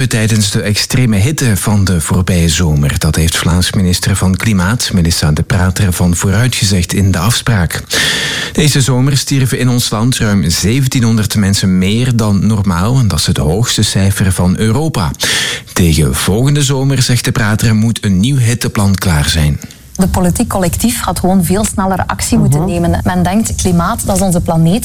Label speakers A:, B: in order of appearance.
A: tijdens de extreme hitte van de voorbije zomer. Dat heeft Vlaams minister van Klimaat, Melissa De Prater, van Vooruit gezegd in de afspraak. Deze zomer stierven in ons land ruim 1700 mensen meer dan normaal. En dat is het hoogste cijfer van Europa. Tegen volgende zomer, zegt De Prater, moet een nieuw hitteplan klaar zijn.
B: De politiek collectief had gewoon veel sneller actie moeten nemen. Men denkt, klimaat, dat is onze planeet.